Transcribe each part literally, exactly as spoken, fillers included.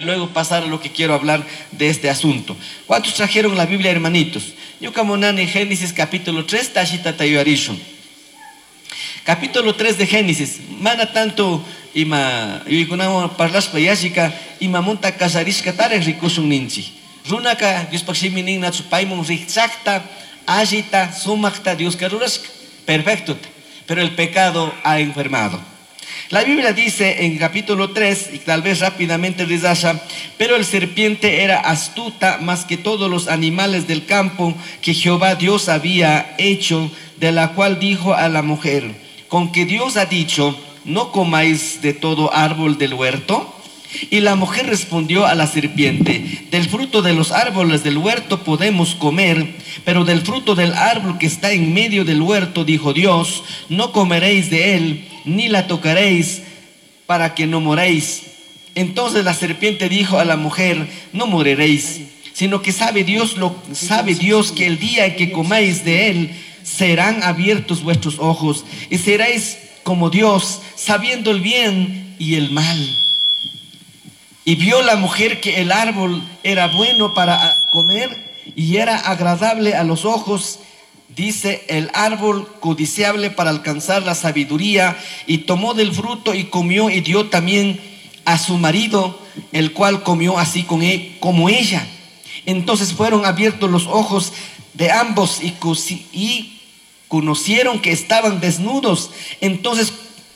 luego pasar a lo que quiero hablar de este asunto. ¿Cuántos trajeron la Biblia, hermanitos? Yo como nani Génesis capítulo tres, tashita tayuarishun. Capítulo tres de Génesis. Mana tanto ima yuikunamo parlashpa yashika ima monta kasarishka tarek rikushun ninchi. Runaka Dios pakshimi ninna chupaimun rikchakta ajita sumakta Dios karurashka. Perfecto. Pero el pecado ha enfermado. La Biblia dice en capítulo tres, y tal vez rápidamente desasha, pero el serpiente era astuta más que todos los animales del campo que Jehová Dios había hecho, de la cual dijo a la mujer: con que Dios ha dicho, no comáis de todo árbol del huerto. Y la mujer respondió a la serpiente: del fruto de los árboles del huerto podemos comer, pero del fruto del árbol que está en medio del huerto, dijo Dios, no comeréis de él, ni la tocaréis, para que no moréis. Entonces la serpiente dijo a la mujer: no moriréis, sino que sabe Dios, lo, sabe Dios que el día en que comáis de él, serán abiertos vuestros ojos, y seréis como Dios, sabiendo el bien y el mal. Y vio la mujer que el árbol era bueno para comer y era agradable a los ojos, dice, el árbol codiciable para alcanzar la sabiduría, y tomó del fruto y comió, y dio también a su marido, el cual comió así con él, como ella. Entonces fueron abiertos los ojos de ambos y, y conocieron que estaban desnudos. Entonces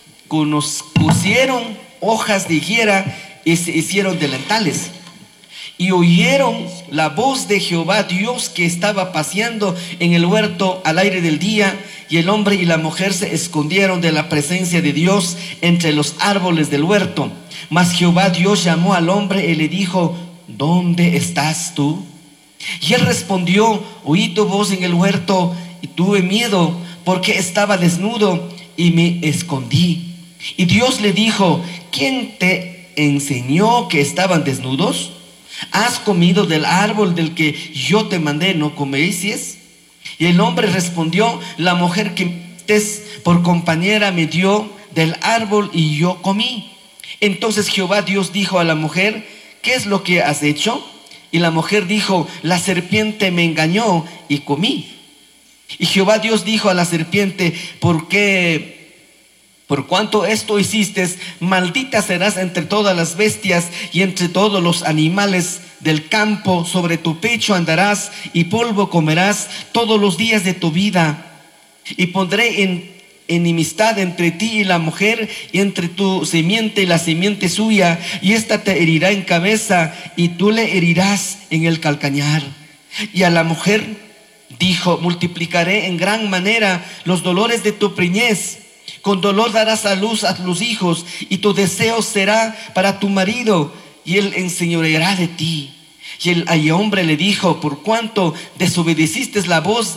cosieron hojas de higuera y se hicieron delantales. Y oyeron la voz de Jehová Dios que estaba paseando en el huerto al aire del día, y el hombre y la mujer se escondieron de la presencia de Dios entre los árboles del huerto. Mas Jehová Dios llamó al hombre y le dijo: ¿dónde estás tú? Y él respondió: oí tu voz en el huerto y tuve miedo, porque estaba desnudo y me escondí. Y Dios le dijo: ¿quién te enseñó que estaban desnudos? ¿Has comido del árbol del que yo te mandé no coméis? Y el hombre respondió: la mujer que por compañera me dio del árbol y yo comí. Entonces Jehová Dios dijo a la mujer: ¿qué es lo que has hecho? Y la mujer dijo: la serpiente me engañó y comí. Y Jehová Dios dijo a la serpiente: ¿por qué? Por cuanto esto hiciste, maldita serás entre todas las bestias y entre todos los animales del campo. Sobre tu pecho andarás y polvo comerás todos los días de tu vida. Y pondré en enemistad entre ti y la mujer, y entre tu simiente y la simiente suya, y ésta te herirá en cabeza y tú le herirás en el calcañar. Y a la mujer dijo: multiplicaré en gran manera los dolores de tu preñez. Con dolor darás a luz a los hijos, y tu deseo será para tu marido, y él enseñoreará de ti. Y el y hombre le dijo: por cuanto desobedeciste la voz,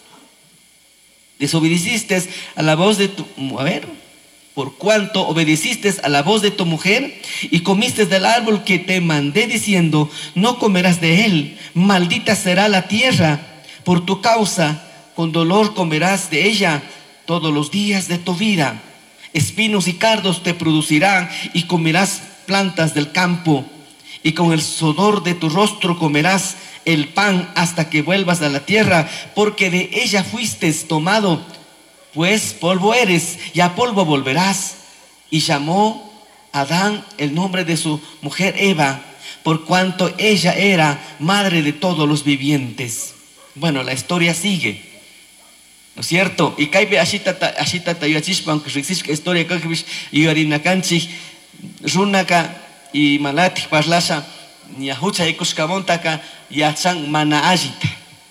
desobedeciste a la voz de tu, a ver, por cuanto obedeciste a la voz de tu mujer, y comiste del árbol que te mandé diciendo: no comerás de él, maldita será la tierra por tu causa, con dolor comerás de ella todos los días de tu vida. Espinos y cardos te producirán, y comerás plantas del campo, y con el sudor de tu rostro comerás el pan hasta que vuelvas a la tierra, porque de ella fuiste tomado, pues polvo eres, y a polvo volverás. Y llamó Adán el nombre de su mujer Eva, por cuanto ella era madre de todos los vivientes. Bueno, la historia sigue, ¿no es cierto? Y caibe ashita ashita tayachishpa, aunque existe historia que y harina canchi runaka y malati parlasha ni ahucha y kuskamontaka yachan mana agita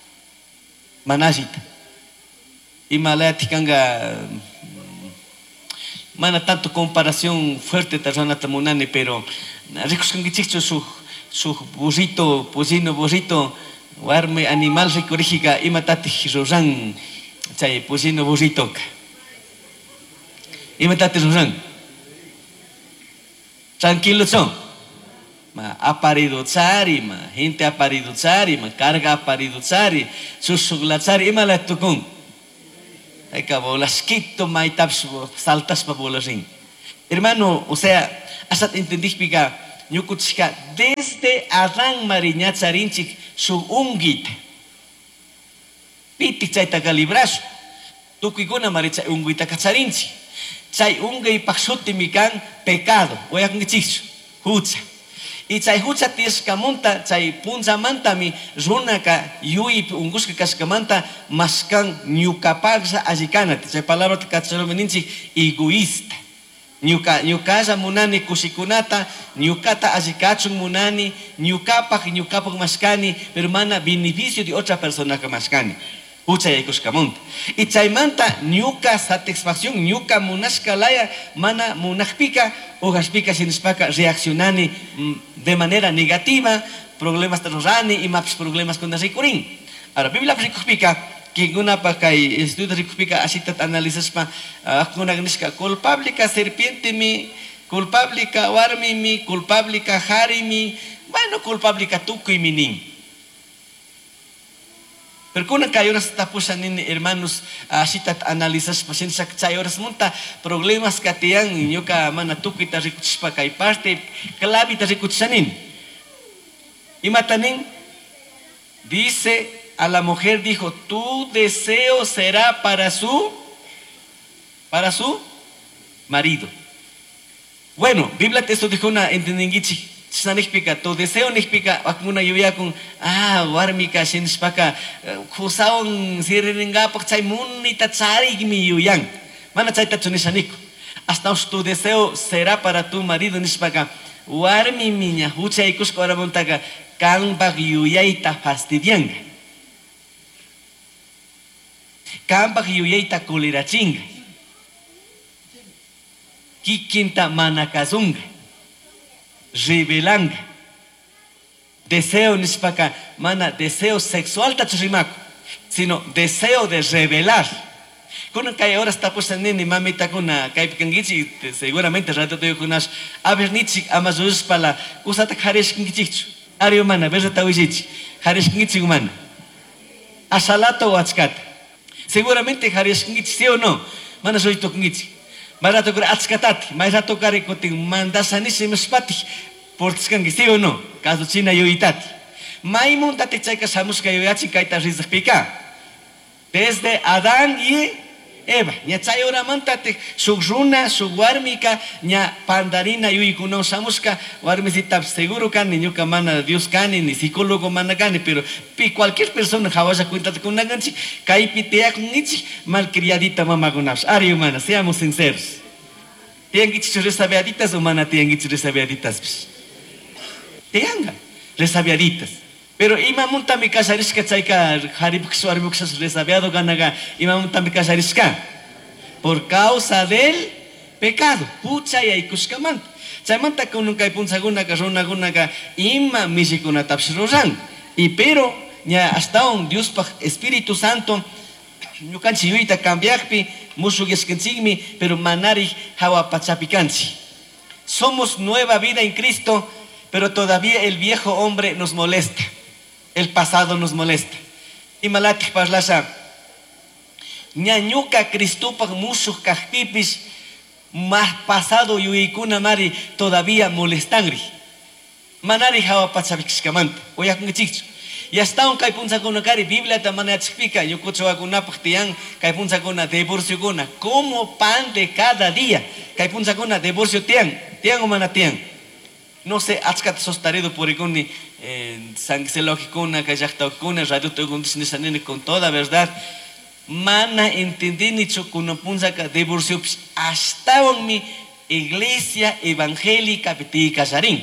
mana agita y malati kanga mana tanto comparación fuerte tarjana tamunane, pero ricos kangichicho su su burrito pozino burrito warme animal ricorígica y matati roran chay pusino burrito y metate roran tranquilo son ma aparido tsari ma gente aparido tsari ma carga aparido tsari susugla tsari ima la tukun ay cabo las quito mai taps saltas pa bolasin. Hermano, o sea, hasta entendí pica ñukuchika desde Adán mariña charinchik su unguita pitik chayta calibrash tukuykuna mari chay unguita charinchik chay ungaypaq sutimi kan pecado wayakunkichikchu hucha y chay hucha tiyashkamunta chay punsamantami runaka yuypi ungushka kashkamanta maskan ñukapaqlla allikanata chay palabrata kachalomi ninchik egoísta ñuka ñukalla munani kushikunata ñukata allikachun munani ñukapaq ñukapaq maskani pero mana beneficio de otra persona ka maskani hucha yaykushkamunta y chaymanta ñuka satisfacción ñuka munashkalaya mana munaqpika ugaspika shinishpaka reaccionani de manera negativa problemas rurani y maps problemas con rikurin ahora biblia rikupika que una pa kay estudio rikupika asitat analizas pa kuna gnishka culpable ka serpiente mi culpable ka warmi mi culpable ka hari mi bueno culpable ka tukuy minin pero kuna kay oras tapusan nin hermanos asitat analizas pa sinsa chay oras munta problemas ka tiyang inyo ka mana tukuy ta rikutspa kay parte clave ta rikutsanin imatanin dice a la mujer dijo, tu deseo será para su, para su marido. Bueno, Biblia texto dijo una entenengichi, sanexpica, tu deseo nexpica, akuna lluvia con, ah, warmika, shenspaka, kusaon, sirenga, pachay munita tsari mi yuyang. Mana chaita chunishaniko. Hasta tu deseo será para tu marido nexpaka, warmi miña, hucha ikus koramontaga, kan bag yuyaita fastidianga. Kampak yuyaita kulirachinga kikinta manakazunga revelanga deseo nispaka mana deseo sexual tachurimaku sino deseo de revelar kuna kay ahora está pues nini mamita kuna kay pikangichi seguramente rato te kunas abernichi amazus pala kusata kharesh kingichi ario mana berta wichichi kharesh kingichi mana asalato wachkat seguramente hariskingichi sí o no mana soy tokingichi marato kura atskatati mairato kare kotin mandasanisimo spati portskangi sí o no caso china yoitati maimun tate chayka samuska yoyachi kaita rizqpika desde Adán y Eva ña chay oramantate suk runa suk warmika ña pandarina yuykunaw samuska warmisita seguro kani ñuka mana Dios kani ni psicólogo mana kani pero pi cualquier persona hawasha cuentate con naganchi kaypi teakungichi malcriadita mamakunash ari humana seamos sinceros tiangichi resabiaditas o mana tiangichi resabiaditas teanga resabiaditas pero ima munta mi kasariska chayka haribuksu haribuksu resabiado ganaga ima munta mi kasariska por causa del pecado pucha yaykushkamanta chaymanta kunun kay punsagunaka runakunaka ima mishikunata tapshiruran y pero ña hasta un Dios pa Espíritu Santo ñukanchi yuyta cambiaqpi musugiaskinchikmi pero manari hawapachapikanchi somos nueva vida en Cristo pero todavía el viejo hombre nos molesta. El pasado nos molesta. Y malati parlasha. Ñañuka Cristupa musuh kahpipis más pasado yuikuna mari todavía molestangri. Manari hawa pachabixkamanta. Oya con chicho. Y hasta un kaipunza con cari Biblia tamana explica. Yo cocho aguna pachtian kaipunza con divorcio guna. Como pan de cada día. Kaipunza con divorcio tian. Tian o manatian. No sé, atskat sostaredo por ikoni sanxelogikuna, kayaktaukuna, radio tegundisinanene con toda verdad. Mana entendí ni chokunapunzaka divorcio hasta en mi iglesia evangélica piti casarín.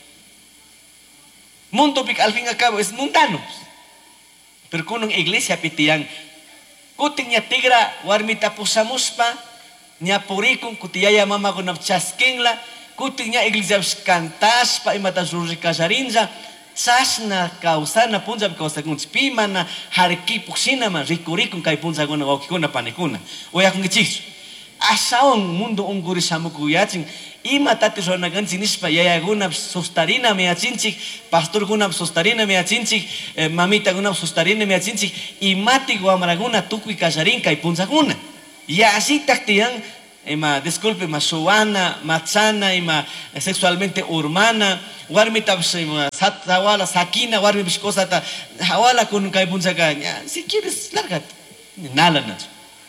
Mundo pic al fin y al cabo es mundano. Pero con una iglesia pitian, kuting ya tigra warmita pusamuspa, nya purikun kutiyaya mama kunap chaskenla. Kutingnya iglesia kantas pa imata surri kasarinza sasna kausana punza kausa kun pimana harki puksina man rikurikun kai punza gona gokikuna panikuna oya kun gichis asaon mundo unguri samuku yachin imata te rona ganchinis pa yaya guna sustarina me achinchik pastor guna sustarina me achinchik mamita guna sustarina me achinchik imati guamaraguna tukui kasarin kai punza guna y así taktian ima disculpe ima suwana machana ima sexualmente urmana warmi taps ima sat hawala sakina warmi cosa ta hawala con kai punzaka si quieres lárgate nala nacho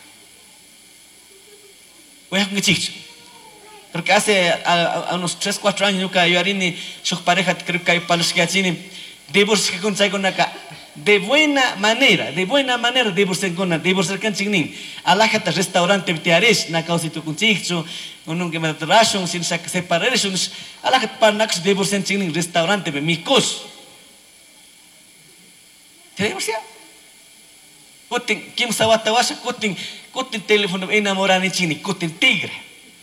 voy a ngichich porque hace a, a unos tres cuatro años nunca yo harini su pareja creo que hay palos que achini divorcio que con sai con acá de buena manera, de buena manera divorciar con divorciar con chingning. Alajata restaurante te ares na causa tu conchicho, con un que me trashon sin separar eso. Alajat para nax divorciar chingning restaurante me mi cos. ¿Te divorcia? Kutin kim sawata wasa kutin kutin teléfono enamorani chini kutin tigre.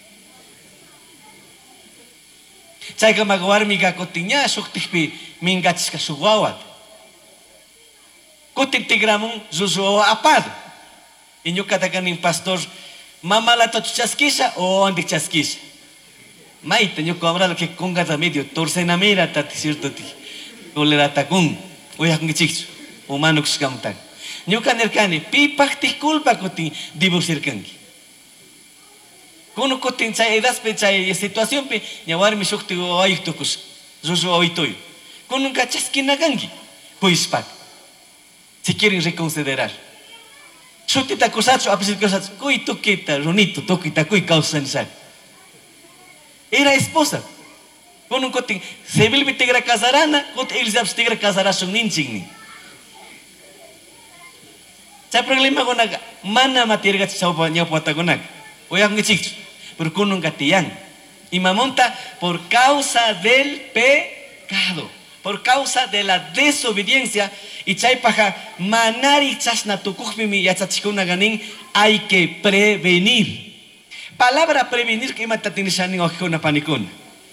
Chay ka magwar mi ka kutin ya suktipi mingats ka suwawat. Kutin tigramon zuzo apado. E nyo katakan ng pastor, mamalato chaskisa o andik chaskisa. Maita nyo kamral ke kongata medio torse na mira tat sirto ti. Tolerata kung uyak ng chikso. Umanok skamtag. Nyo kanerkani pipak ti kulpa kutin divorciar kangi. Kuno kutin chay edas pe chay situación pe nyawar mi sukti o ayik tokus. Zuzo oitoy. Kuno ka chaskina kangi. Kuispak. Si quieren reconsiderar. Sutita cosacho, a pesar de cosacho, cuy toquita, ronito, toquita, cuy causa necesario. Era esposa. Con un cotín, se vil mi tigra casarana, con Elizabeth tigra casará son ninchigni. Sa problema con naga, mana matirga chaupa nyaupa con naga. Oye, un chicho, pero con un gatillán. Y mamonta por causa del pecado. Por causa de la desobediencia y chaypaja manari chasna tukujmi yachachikuna ganin hay que prevenir. Palabra prevenir que matatinishanin ojikuna panikuna.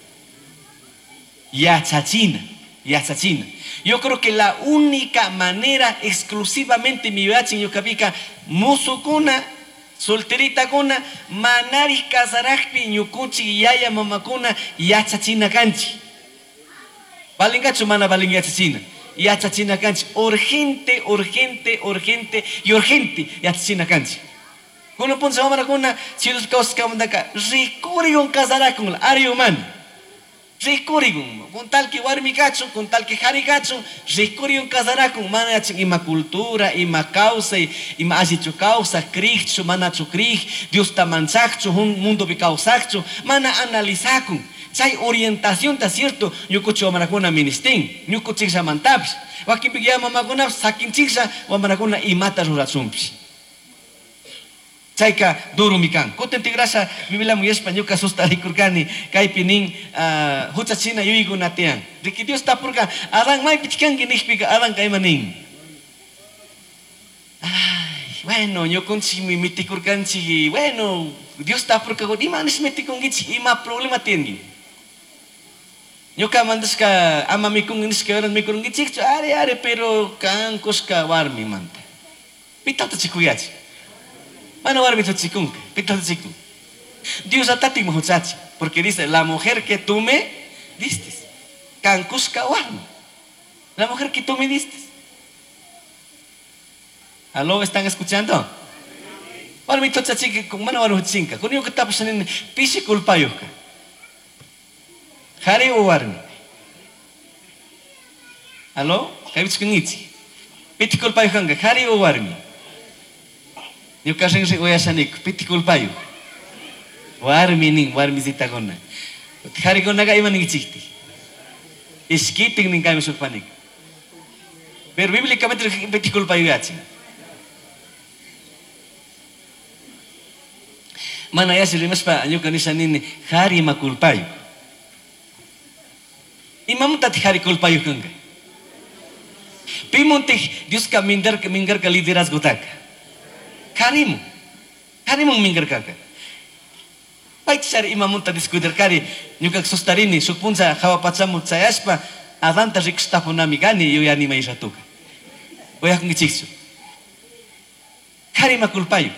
Yachachina, yachachina. Yo creo que la única manera exclusivamente mi bachi yukabika musukuna solterita kuna manari kasarakpi nyukuchi yaya mamakuna yachachina kanchi. Balingacho mana balinga chachina. Ya chachina canchi. Urgente, urgente, urgente y urgente. Ya chachina canchi. Kuno pun sama mana kuna chilus kaus kamandaka. Rikurigon casará con la área humana. Rikurigon. Con tal que warmi cacho, con tal que jari cacho. Rikurigon casará con mana ima cultura, ima causa, ima asichu causa, kricho, mana chu krich. Dios ta manchacho, un mundo bi causacho. Mana analizacun. Chay orientación ta cierto, yo cocho manakuna ministin, yo cochisa mantaps, waki pigia mamakuna sakin chiksa, wa manakuna imata rurazumpis. Chay ka duro mikan. Koten tigrasa bibila mu español ka susta rikurkani kai pinin hucha china yuigu natean. Riki Dios ta purka arang mai pichkan ginishpika arang kai maning. Ay, bueno, yo conchi mi mitikurkanchi, bueno, Dios ta purka go di manis mitikungichi ima problema tiengin. Yo ka mandas ka ama mikung inis ka orang mikung gicik are are pero kan kos ka warmi manta. Pita to chikuyachi. Mana warmi to chikung, pita to chikung. Dios atati mochachi, porque dice la mujer que tú me diste. Kan kos ka warmi. La mujer que tú me diste. ¿Aló están escuchando? Warmi to chachik con mana warmi chinka. Con yo que tapos en pisi culpayo ka. Hari o warmi. ¿Aló? Kaiwich kengitsi. Pitikul payo hanga. Hari o warmi. Yo kasing si oya sanik. Pitikul payo. Warmi ning. Warmi zita kona. Hari kona ka iman ning chikti. Iskiting ning kami sulpanik. Pero bíblicamente pitikul payo yachi. Mana ya si limas pa. Anyo kanisa nini. Hari makul payo. Imam tati hari kulpayo kanga. Pimuntih Dios ka minggar minggar ka liderazgo tak. Karimu. Karimu minggar kaka. Baik cari imam tati diskuder kari nyuka sustarini supunsa hawa patsamu sayaspa adanta rikstapo namigani yo yani mai satuka. Oyak ngiciksu. Kari makulpayo.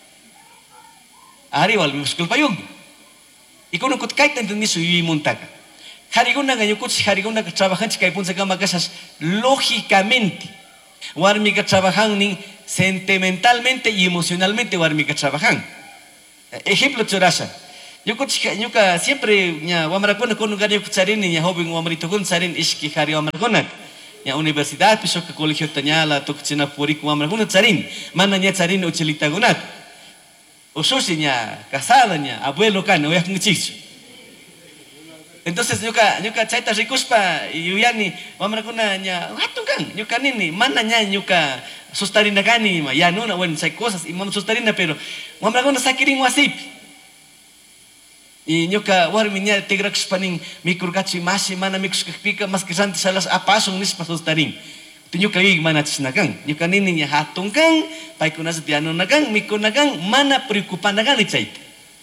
Ari wal muskulpayo. Ikono kut kaitan nisu yui muntaka. Hariguna nga yukuts hariguna ka trabajan chikay punsa ka magasas lógicamente warmi ka trabajan ning sentimentalmente y emocionalmente warmi ka trabajan Ejemplo chorasha. Yo ñuka siempre ña wamrakuna kun gani kucharini ña joven wamrito kun charin ishki hari wamrakuna. Ña universidad piso que colegio tañala tokchina puriku wamrakuna charin. Mana ña charin uchilita gunat. Usushi ña casada ña abuelo kan oyak ngichicho. Entonces ñuka ñuka chaita rikuspa yuyani wamrakuna ña hatun kan ñuka nini mana ña ñuka sustarina kani ma ya no bueno hay cosas y mano sustarina pero wamrakuna sakirin wasipi. Y ñuka warmi ña tigrax panin mikurkachi masi mana mikus kpika mas que santi salas apason nis pasustarin. Tu ñuka ig mana chisnakan. Ñuka nini ña hatun kan paikunas diano nakan mikunakan mana preocupan nakan ichaita.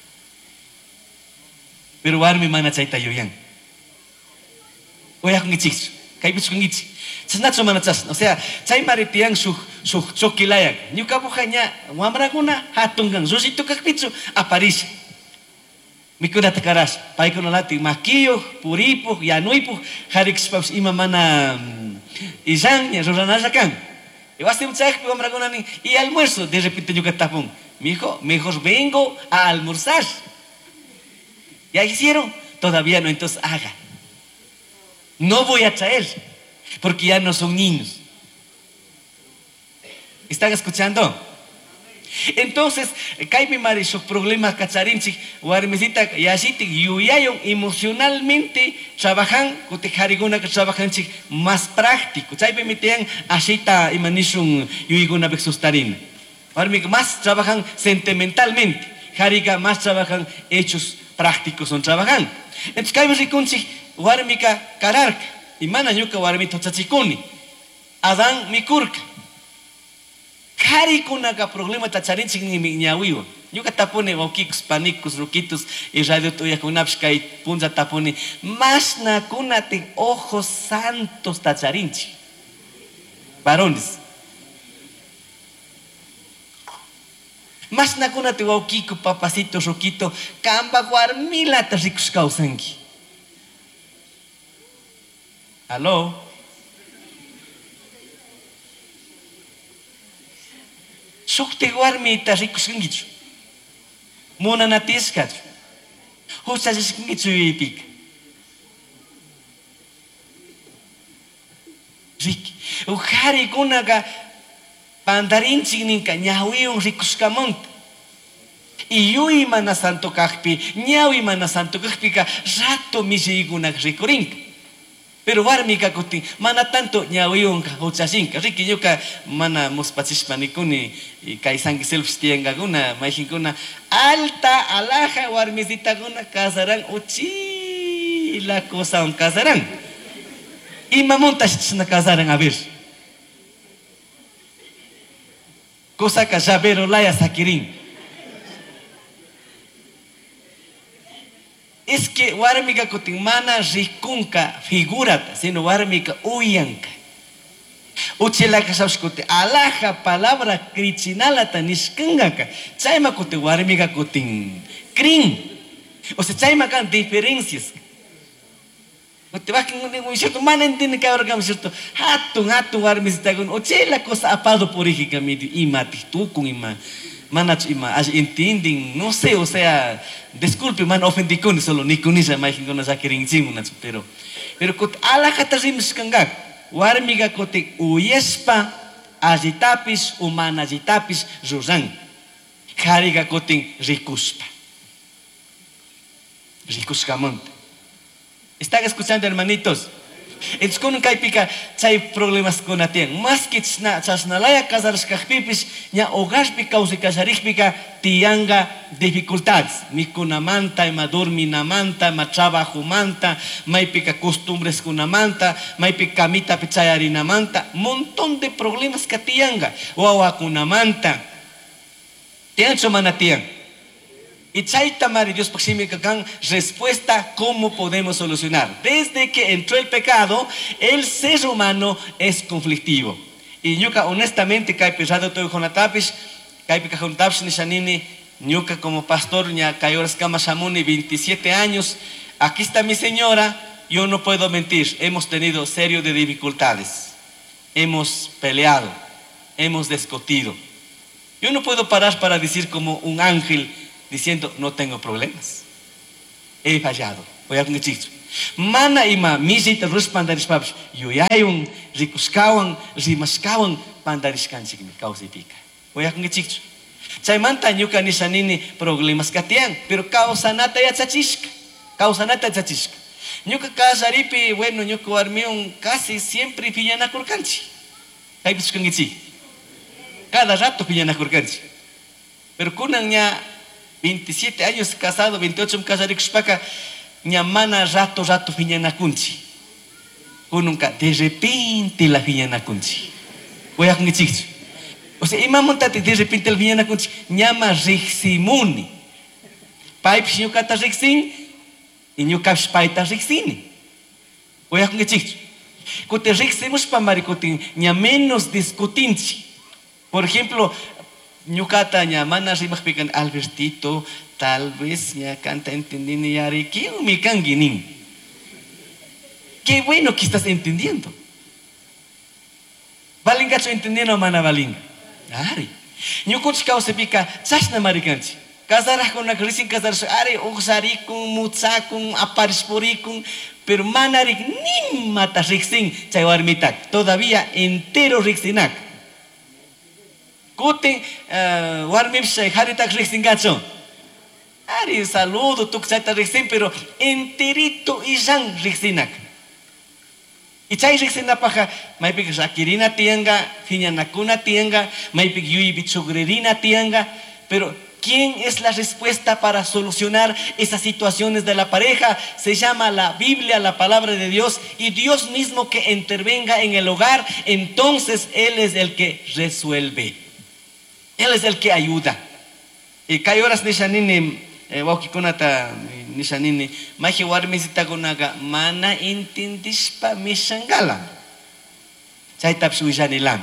Pero warmi mana chaita yoyan. Oya kung ichis. Kay bis kung ichis. Sasnacho mana chas. O sea, chay maritiang su su chokilayak. Ñuka buhanya wamrakuna hatun kan. Susito kakpitsu aparis. Mikuna takaras, paikuna lati makiyo, puripo, yanuipo, harix paus ima mana izan, ya rosanaza kan. Y vas a muchachos que vamos a y almuerzo, de repente yo que tapón, mi hijo, mejor vengo a almorzar. Ya hicieron, todavía no, entonces haga. No voy a traer, porque ya no son niños. ¿Están escuchando? Entonces, caime mari sus problemas cacharinchi, warmesita yashiti yuyayon emocionalmente trabajan, cote jariguna que trabajan más práctico. Chaipe mitean ashita imanishun yuiguna bexustarin. Warmik más trabajan sentimentalmente, jariga más trabajan hechos prácticos son trabajan. Entonces, caime rikunchi warmika kararka, imana yuka warmito chachikuni, Adán mikurka. Kari kunaka problema tacharinchik ni ñawiwa. Ñuka tapone waukikus, panicus, ruquitos y radio tuya kunapshkay punza tapone. Mas nakunate ojos santos tacharinchik. Varones. Mas nakunate waukiku, papacito, ruquito, kamba guarmila taricus causanki. ¿Aló? Sukte warmi taricus kingichu. Mona natiskat. Hosta kingichu ipik. Rik. Ukari kunaga pandarinchik ninka ñawiun ricus kamont. Y yui mana santo kahpi, ñawi mana santo kahpika rato misi igunak rikurinka. Pero warmika kuti mana tanto ñawiun ka huchasinka. Riki yuka mana muspachishpanikuni y kaisangi selfstienga guna maijikuna alta alaja warmisita guna casarán uchi la cosa un casarán. Y mamontas na casarán a ver. Cosa que ya vero laya sakirin. Es que warmika kutin mana rikunka figurata, sino warmika uyanka. Uchilaka sabskuti alaja palabra krichinalata nishkangaka. Chayma kutin warmika kutin krin. O sea, chayma kan diferencias. Kutin wakin un cierto mana entiende que ahora kami cierto hatun hatun warmisita kun. Uchila cosa apado por hija mi imati tu kun ima. Manach ima, entienden, no sé, o sea, disculpe, man, ofendí con solo ni con esa imagen con esa queringching, pero, pero kot ala katarim skangak, warmiga kote uyespa, agitapis, humana agitapis, juzan, hariga kote rikuspa, rikuskamont. ¿Están escuchando, hermanitos? Entonces, con un pica, hay problemas con la tien. Más que chasnalaya casarás cajpipis, ya hogar pica o se casarís pica, tianga dificultades. Mi kuna manta, y ma dormi na manta, ma trabajo manta, ma pica costumbres con la manta, ma pica mita pichayari na manta, montón de problemas que tianga. O agua con la manta. Tiancho manatian. Y chaita mari Dios kan respuesta cómo podemos solucionar. Desde que entró el pecado, el ser humano es conflictivo. Y ñuka honestamente kai pesado todo con la tapis, kai pica con tapis ni shanini, ñuka como pastor ña kayoras kama shamuni veintisiete años. Aquí está mi señora, yo no puedo mentir, hemos tenido serio de dificultades. Hemos peleado, hemos discutido. Yo no puedo parar para decir como un ángel diciendo, no tengo problemas. He fallado. Voy a con chicho. Mana ima misita rus pandarispaps. Yo ya hay un ricuscawan, rimascawan pandariscanchik mi causa y pica. Voy a con chicho. Chay manta ñuka nishanini problemas katian, pero causa nata ya chachishka. Causa nata chachishka. Ñuka kasaripi, bueno, ñuka warmion casi siempre piñana kurkanchi. Hay piscangichi. Cada rato piñana kurkanchi. Pero kunan ya veintisiete años casado, veintiocho casarikushpaka, ña mana rato rato piñana kunchi. Kununka de repente la piñana kunchi. Voy a con chicho. O sea, ima montate de repente el piñana kunchi, ñama riximuni. Paips ñukata rixin, y ñukaps paita rixini. Voy a con chicho. Cote riximos pa maricotin, ña menos discutinchi. Por ejemplo, ñukata ña mana rimach pican Albertito, tal vez ña canta entendiendo yari, ¿qué mi canguinin? Qué bueno que estás entendiendo. Valingacho entendiendo mana valinga. Ari. Ñukunch causa pica, chasna maricanchi. Casarás con la crisis, casarás, ari, oxaricum, mutsacum, aparisporicum, pero manarik ni mata rixin, chaywarmitak. Todavía entero rixinac. Kuten, warmipshay, haritak rixin gacho. Ari, saludo, tukchata rixin, pero enterito isang rixinac. Y chay rixinapaja, maipik rakirina tianga, fiñanacuna tianga, maipik yui bichugrerina tianga, pero ¿quién es la respuesta para solucionar esas situaciones de la pareja? Se llama la Biblia, la palabra de Dios, y Dios mismo que intervenga en el hogar, entonces Él es el que resuelve. Él es el que ayuda. Y hay horas nishanini, waukikunata nishanini, maji warmisita kunaga, mana intindispa mishangala. Chay tapsuishanilam.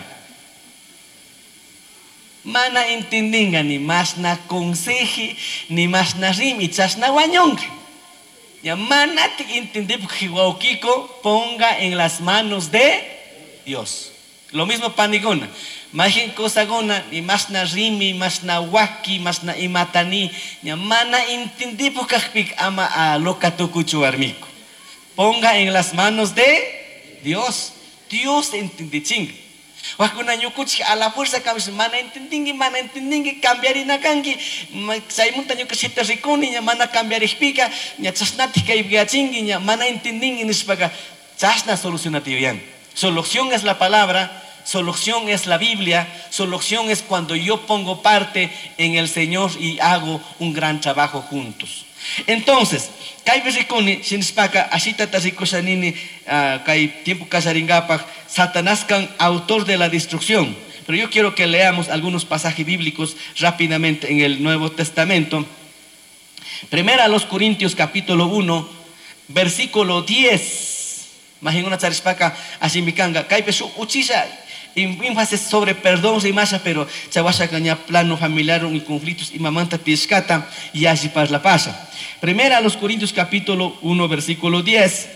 Mana entendinga ni más na conseje, ni más na rimi, chas na guañonga. Ya mana te entender porque Kiko ponga en las manos de Dios. Lo mismo panigona. Majin cosa gona, ni más na rimi, más na waki, más na imatani. Ya mana entender porque ama a loca tocucho armico. Ponga en las manos de Dios. Dios entiende ching. Wakuna ñukuchi a la fuerza cabeza mana entendingi mana entendingi cambiar inakangi saimunta ñukasita rikuni ña mana cambiar explica ña chasnati kaibgachingi ña mana entendingi nispaka chasna solucionativo yan. Solución es la palabra, solución es la Biblia, solución es cuando yo pongo parte en el Señor y hago un gran trabajo juntos. Entonces, kai berikuni sinspaka asita tasikusanini kai tiempo casaringapa Satanás kan autor de la destrucción. Pero yo quiero que leamos algunos pasajes bíblicos rápidamente en el Nuevo Testamento. Primera a los Corintios capítulo uno, versículo diez. Imagina una charispaka así mikanga kai pesu uchisa énfasis sobre perdón y masa, pero chawasa caña plano familiar y conflictos y mamanta piscata y así para la pasa. Primera a los Corintios capítulo uno versículo diez.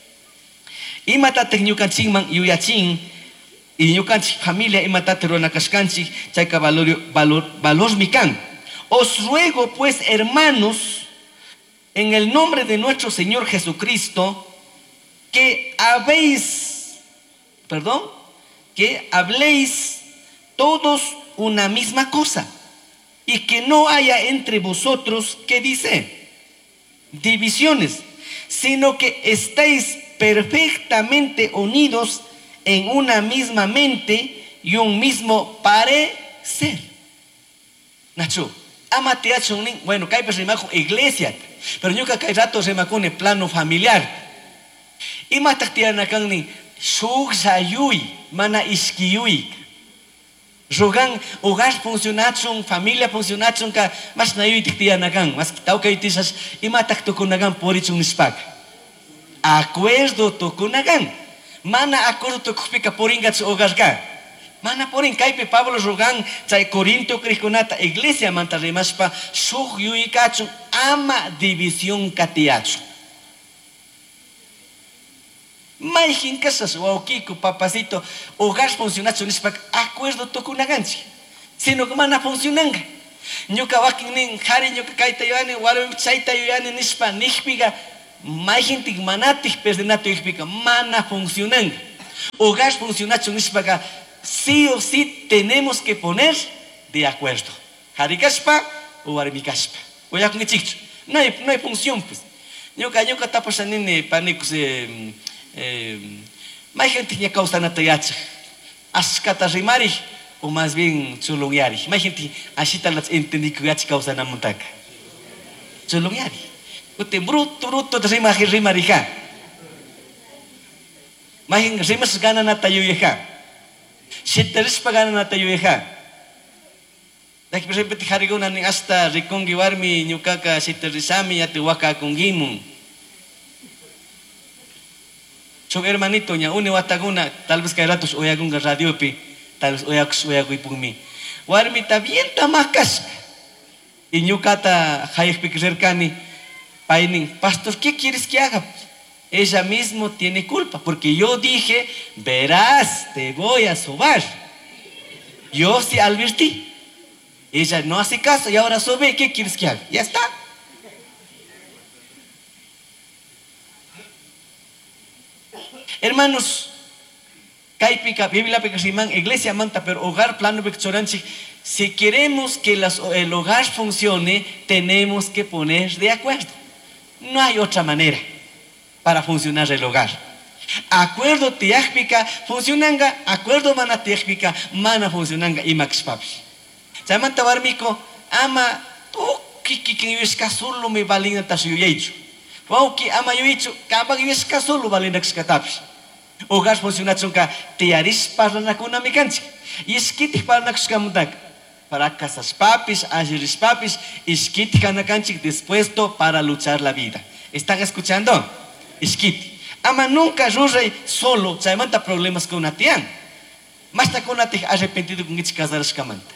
Y mata tecniucan chingman yuyachin y ñucan familia y mata terona cascanchi chayka valor valor valor mican. Os ruego pues, hermanos, en el nombre de nuestro Señor Jesucristo, que habéis, perdón, que habléis todos una misma cosa y que no haya entre vosotros, que dice, divisiones, sino que estéis perfectamente unidos en una misma mente y un mismo parecer. Nacho, amate a chunin, bueno, que hay rimajo iglesia, pero yo que hay rato rimajo en plano familiar. Y mataktiana kangni, shugzayui, mana iskiyui. Rogan, hogar funcionachon, familia funcionachon, ka mas nayui tiktiana kang, mas tau kay tisas, y matakto kunagan porichun nispak. Acuerdo to kunagan. Mana acuerdo to kupika poringats hogar ka. Mana poring kaipe Pablo rogan chay Corinto criconata iglesia manta remaspa shug yui kachun ama división katiacho. Maijin casas waukiku papacito hogar funcionacho nispak acuerdo to kunaganchi. Sino que mana funcionanga. Ñuka wakin nin hari ñuka kaita yoani warmi chaita yoani nishpa nihpiga mayhintik manatik perdenato ihpiga mana funcionan. Hogar funcionacho nishpaga sí o sí tenemos que poner de acuerdo. Hari kashpa o warmi kashpa. Oya con chicho. No hay no hay función pues. Ñuka ñuka tapasanine panicos eh eh mayhintik ña causa natayacha. Askata rimari o más bien chulungyari. Imagínate, así tal vez entendí que ya causa na montaca. Chulungyari. Ute bruto bruto de rima rima rija. Imagínate, rimas gana na tayo yeha. Sitaris pa gana na tayo yeha. Dahil por ejemplo, hariguna ni hasta rikongi warmi nyukaka sitarisami at waka kungimun. Chong hermanito niya, uni wataguna, tal vez kay ratos oyagunga radio pi. Tal vez oyak oyak ipumi. Warmi ta bien tamakas. Y ñukata hayek pikirkani painin, pastor, ¿qué quieres que haga? Ella mismo tiene culpa, porque yo dije, verás, te voy a sobar. Yo sí advertí. Ella no hace caso y ahora sobe, ¿qué quieres que haga? Ya está. Hermanos, Kaipika, Biblia Pekasiman, Iglesia Manta, pero hogar plano Pekchoranchi. Si queremos que las, el hogar funcione, tenemos que poner de acuerdo. No hay otra manera para funcionar el hogar. Acuerdo tiajpika, funcionanga, acuerdo mana tiajpika, mana funcionanga y max papi. Samanta warmiko, ama, tu kiki kiwiska solo me valina tasuyeicho. Wow, ki ama yuicho, kaba kiwiska solo valina kskatapis. Hogar funciona chonka tiaris para na kuna mikanchi. Iskiti para na kuskamutak. Para casas papis, ajiris papis, iskiti kana kanchi dispuesto para luchar la vida. ¿Están escuchando? Iskiti. Ama nunca rurre solo, chaimanta problemas con una tian. Masta con una te arrepentido con ichi casar escamanta.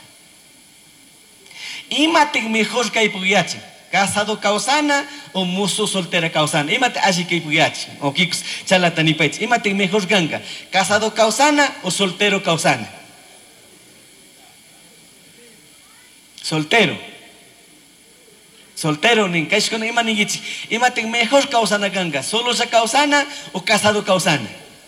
Imate mejor que ipuyachi. Casado causana o muso soltera causana. Imate así que ipuyachi. O kikus chalatani pech. Imate mejor ganga. Casado causana o soltero causana. Soltero. Soltero nin kaishkono ima ningichi. Imate mejor causana ganga. Solo esa causana o casado causana.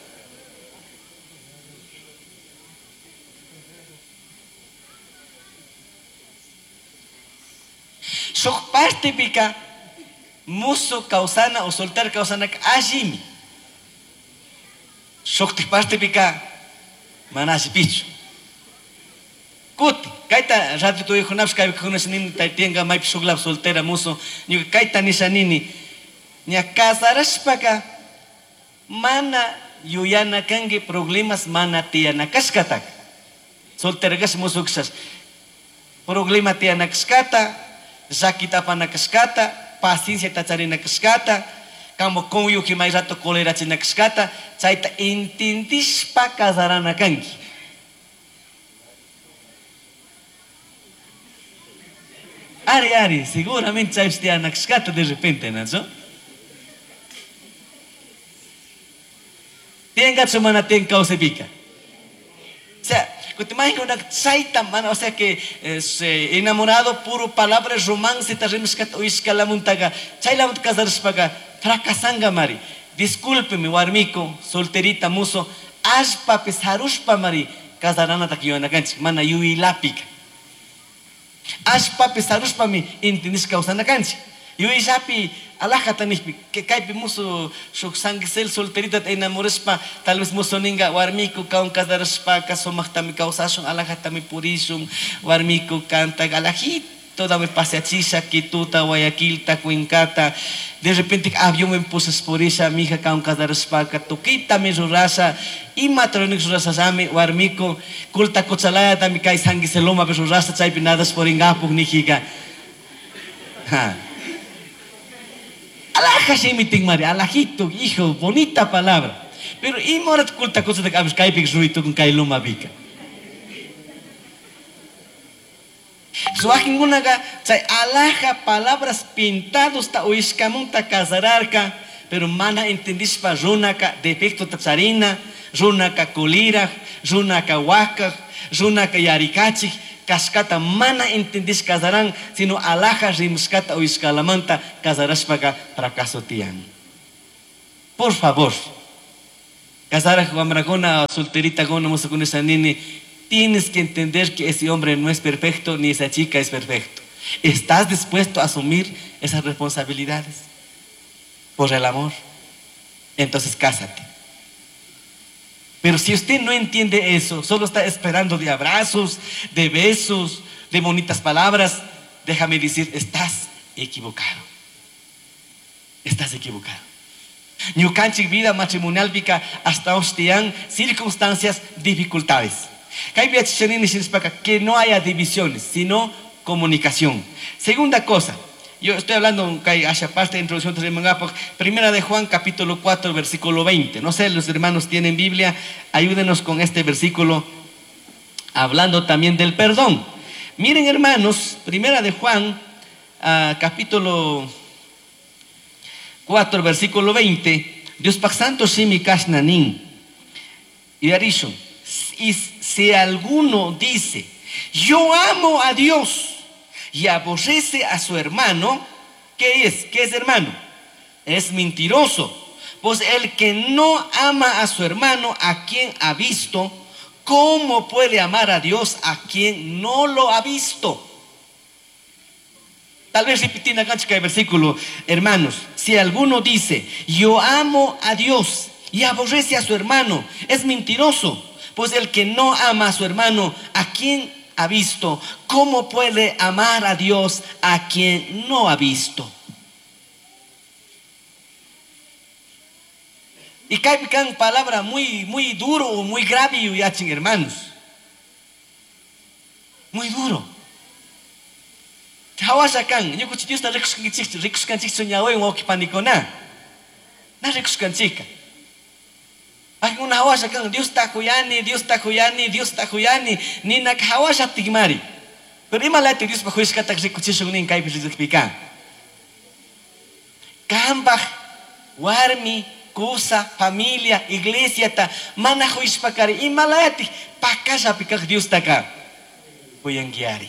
Sok parte pica muso causana o soltar causana ajimi. Sok te parte pica manasi picho. Kuti kaita radio tu hijo naps kai kunas nin tai tenga mai pisogla soltera muso ni kaita ni sanini ni casaras paka mana yuyana kange problemas mana tiana kaskatak. Soltera gas muso ksas. Problema tiana kaskata. Zakita pa nakaskata, paciencia tachari nakaskata, kamo konyo ki may rato kolera chi nakaskata, chaita intindis pa kazarana kangi. Ari, ari, seguramente sabes te nakaskata de repente, ¿no? Tenga su mana ten causa pica. O sea, que te imaginas una chaita, mano, o sea que es eh, enamorado, puro palabras, romance, tarremiscat o iscala montaga, chaila casar spaga, fracasanga mari. Discúlpeme, warmico, solterita, muso, aspa pesarushpa mari, casarana taquillona canchi, mana yui lápica. Aspa pesarushpa mi, intendis causana canchi. Yui sapi, alajatanis, que caipe muso, shok sangisel, solterita, te enamorespa, tal vez muso ninga, warmico, kaun casaraspa, casomachtami causashon, alajatami purisum, warmico canta, alajito, dame paseachisha, Quituta, Guayaquil, Tacuincata, de repente avión me pusas por esa, mija, kaun casaraspa, toquita me rurasa, y matronik rurasa same, warmico, culta cochalaya, dame kai sangiseloma, pero rurasa, chaipinadas por ingapuk, nijiga. Ha. Alaja miting mari, alajito, hijo, bonita palabra. Pero y morat culta cosa de cabos caipix ruito con cailuma bica. Suakin gunaga, chay alaja palabras pintados ta uiskamunta casararca, pero mana entendispa runaka defecto tazarina, runaka kulira, runaka waka, runaka yarikachi, Cascata mana entendis casarán, sino alaja rimscata o iscalamanta casarashpaga fracaso tian. Por favor, casara Juamragona, solterita gona, con esa nene, tienes que entender que ese hombre no es perfecto ni esa chica es perfecto. ¿Estás dispuesto a asumir esas responsabilidades por el amor? Entonces cásate. Pero si usted no entiende eso, solo está esperando de abrazos, de besos, de bonitas palabras, déjame decir, estás equivocado. Estás equivocado. Ñucanchik vida matrimonial pica hasta hostian circunstancias, dificultades. Que no haya divisiones, sino comunicación. Segunda cosa, yo estoy hablando hacia parte de introducción de Mangapok, primera de Juan capítulo cuatro versículo veinte. No sé, los hermanos tienen Biblia, ayúdenos con este versículo, hablando también del perdón. Miren, hermanos, primera de Juan uh, capítulo cuatro versículo veinte. Dios Pak Santo Shimi Kashnanin y Arishon. Y si alguno dice, yo amo a Dios y aborrece a su hermano, ¿qué es? ¿Qué es hermano? Es mentiroso. Pues el que no ama a su hermano, a quien ha visto, ¿cómo puede amar a Dios a quien no lo ha visto? Tal vez repitiendo acá el versículo, hermanos, si alguno dice, yo amo a Dios y aborrece a su hermano, es mentiroso. Pues el que no ama a su hermano, a quien ha visto, ¿cómo puede amar a Dios a quien no ha visto? Y cae una palabra muy, muy duro, muy grave, y hermanos. Muy duro. Hawasakan, yo cuchillo está ricos que chicos, ricos que chicos soñado en okipanicona. Na ricos que chica. Hay una hawasakan, Dios está huyani, Dios está huyani, Dios está huyani, ni na hawasa tigmari. Pero imalate Dios bajo escata que cuchillo ni en caipi se explica. Kambach, warmi, cosa, familia, iglesia ta, mana huispakari, imalate, pakasa pikak Dios está acá. Voy a guiari.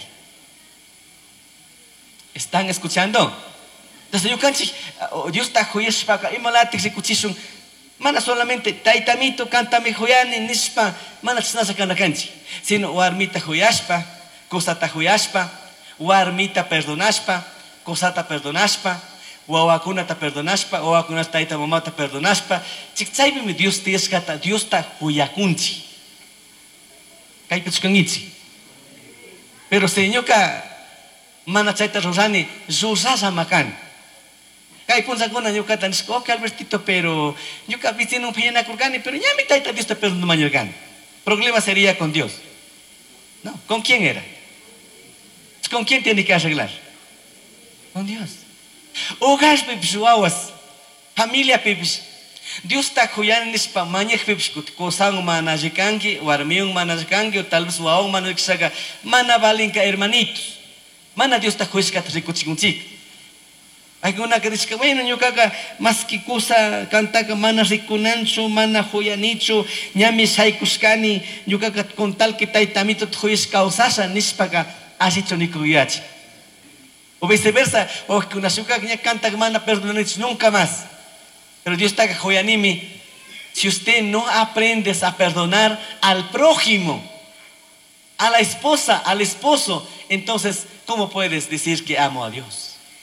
¿Están escuchando? Entonces yo canchi, Dios está huyespaka, imalate se cuchillo. Mana solamente taitamito cántame huyani nispa, mana chisnasa kana canchi, sino warmita huyaspa, cosata huyaspa, warmita perdonaspa, cosata perdonaspa, wawakuna ta perdonaspa, wawakuna taita mamata perdonaspa, chikchaibi mi Dios tieskata, Dios ta huyakunchi. Kaipichkangichi. Pero señor ka mana chaita rosani, zusasa makan. Kay punsa ko na yung katanis ko, okay Albertito, pero yung kapitin ng piyana kurgani, pero ya mi taita Dios te perdón mañana. Problema sería con Dios. No, ¿con quién era? ¿Con quién tiene que arreglar? Con Dios. Hogar pipsuawas, familia pips. Dios ta kuyan nispa mañek pips kut kosang manajikangi, warmiung manajikangi, o tal vez waong manajisaga, mana balinka hermanitos. Mana Dios ta kuiskat rikuchikunchik. Hay una que dice que bueno, yo caga más que cosa canta que mana rikunancho, mana joyanicho, ñami saikuskani, yo caga con tal que taitamito joyes causasa, nispaga, así chonicuyachi. O viceversa, o que una suca que canta que mana perdonanich nunca más. Pero Dios está que joyanimi, si usted no aprende a perdonar al prójimo, a la esposa, al esposo, entonces, ¿cómo puedes decir que amo a Dios?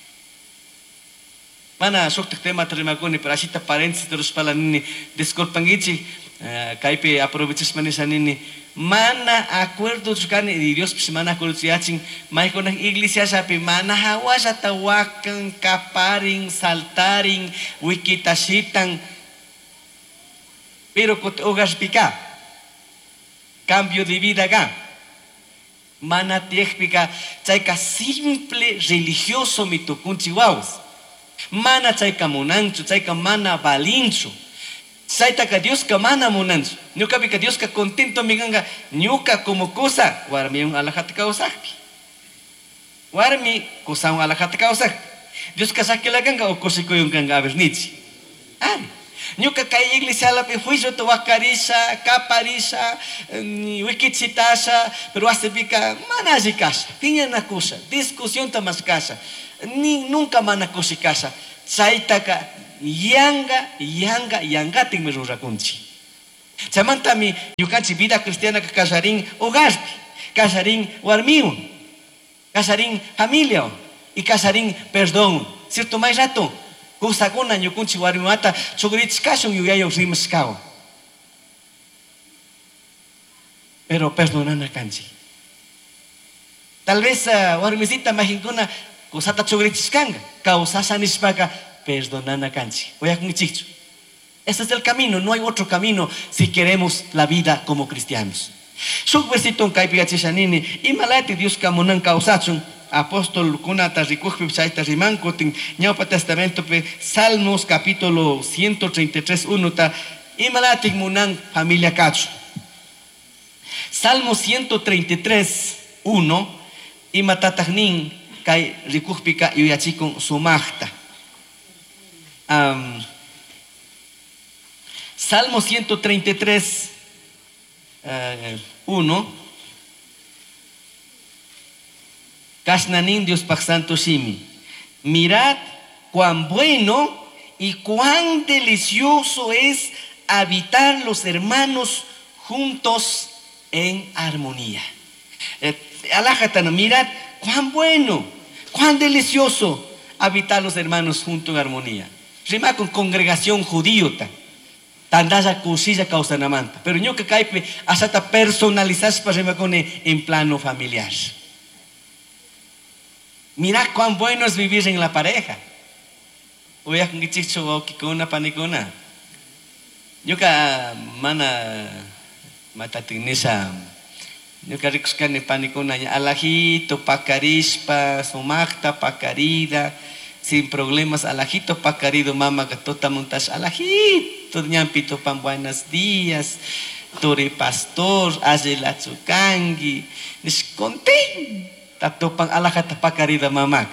Mana soktek tema terima-kasih perasita parenthesis terus pala nini desculpangichi kaipe aprovechas manisa nini mana acuerdo chukani di Dios pis mana acuerdo yaching mai konang iglesia sapi mana hawas atawakan kaparing saltaring wikitasitan pero kot ogas pika cambio de vida ga mana tiekpika chaika simple religioso mitukunchiwaus. Mana chaika monancho, chaika mana balincho. Saita ka Dios ka mana monancho. Nyuka bika Dios ka contento miganga. Nyuka como cosa. Warmi yung alahat ka usakpi. Warmi cosa yung alahat ka usakpi. Dios ka sakilaganga o kosiko yung kanga abernitsi. Ari. Ñuka kay iglesia la pe juicio to wakarisha, kaparisha, wikichitasha, pero hace pica manaji kasha, piña na cosa, discusión ta más casa, ni nunca mana cosa casa, chaitaka yanga, yanga, yanga ting me rurakunchi. Chamanta mi yukanchi vida cristiana ka casarín hogar, casarín warmiu, casarín familia y casarín perdón. ¿Cierto más rato? Kusaguna yukunchi warmiwata chugrichkashun yuyayo rimskao. Pero perdonana kanchi. Tal vez uh, warmisita majinkuna kusata chugrichkanga, kausasa nispaka perdonana kanchi. Voy a kunchichu. Ese es el camino, no hay otro camino si queremos la vida como cristianos. Shuk versito kaipiga chishanini, imalati Dios kamunan kausachun, apóstol kunata rikuhpi chaita rimanko tin ñaupa testamento pe Salmos capítulo ciento treinta y tres uno ta imalati munan familia kachu. Salmo ciento treinta y tres uno imatatagnin kai rikuhpi ka yuyachikon sumachta. Um, Salmo ciento treinta y tres, uno. Kasnanin Dios Santo Shimi. Mirad cuán bueno y cuán delicioso es habitar los hermanos juntos en armonía. Eh, Alájatana, mirad cuán bueno, cuán delicioso habitar los hermanos juntos en armonía. Rima con congregación judíota. Tandaya cosilla causa namanta. Pero yo que caipe hasta personalizar para con en plano familiar. Mira cuán bueno es vivir en la pareja. Voy a con chicho que con una panicona. Yo que mana matatinesa. Yo que ricos carne panicona. Alajito pacarispa, sumacta pacarida. Sin problemas, alajito pacarido mama gatota montas alajito ñampito pan buenos días tore pastor hace la chukangi nes conten tatopan alajata pacarida mama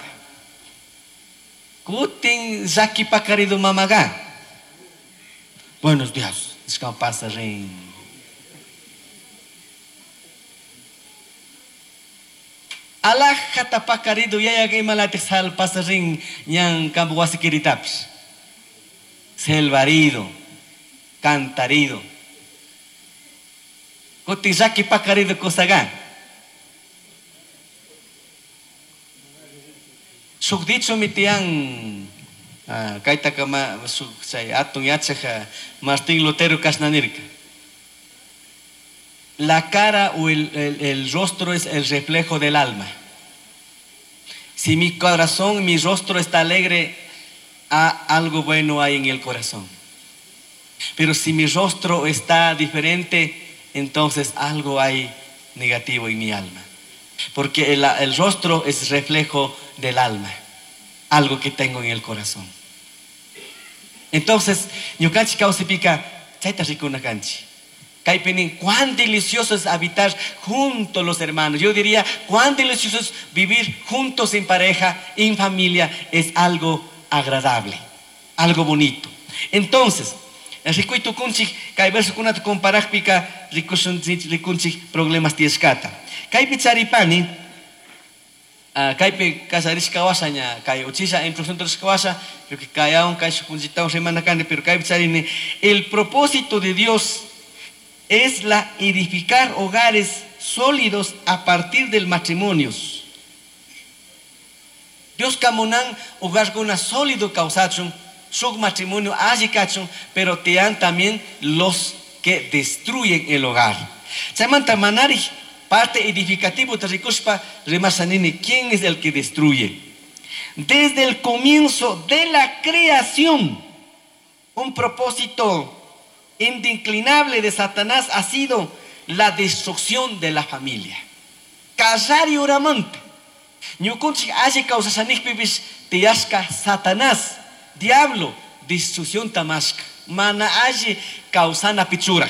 kuting zaki pacarido mamaga buenos días es como pasa rein. Allah kata pakarido yaya kay malatik sal pasaring yang kambuwasi kiritaps. Selvarido, cantarido. Kotisaki pakarido kosaga. Sugdicho mitiang kaita kama sug say atong yatsaja Martín Lutero Kasnanirka. La cara o el, el, el rostro es el reflejo del alma. Si mi corazón, mi rostro está alegre, ah, algo bueno hay en el corazón. Pero si mi rostro está diferente, entonces algo hay negativo en mi alma. Porque el, el rostro es reflejo del alma, algo que tengo en el corazón. Entonces, ñukanchi kausipica, chaita rikuna kanchi. Caipenin, cuán delicioso es habitar juntos los hermanos. Yo diría, cuán delicioso es vivir juntos en pareja, en familia. Es algo agradable, algo bonito. Entonces, ricuito kunchi, kai verso kunat comparar pica rikunchi problemas tiescata. Kai pizzaripani, kai casarish kawasaña, kai uchisa en profundo kawasa, creo que kai aún kai sukunchita un semana kane, pero kai pizzarine, el propósito de Dios es la edificar hogares sólidos a partir del matrimonio. Dios camonan hogar con una sólido causachun, su matrimonio agicachun, pero te dan también los que destruyen el hogar. Chamanta manari parte edificativo de Rikuspa Remasanini, ¿quién es el que destruye? Desde el comienzo de la creación, un propósito indeclinable de Satanás ha sido la destrucción de la familia. Casar y oramante. Ñukunchi hace causas anikpibis tiasca Satanás, diablo, destrucción tamasca. Mana hace causana pichura.